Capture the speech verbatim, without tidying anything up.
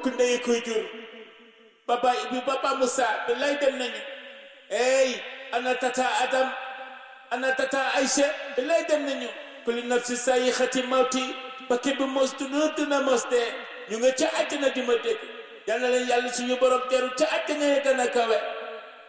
bokk ndey koy jur papa Ibi papa Moussa bi lay dem nañu ey ana tata Adam ana tata Aïcha bi lay dem nañu kulli nafsi saayixati mawti ba képp mos duna duna mos dee ñu nga ca àjjana di ma dégg yal na leen yàlla suñu borom teeru ca àjjana ya gën a kawe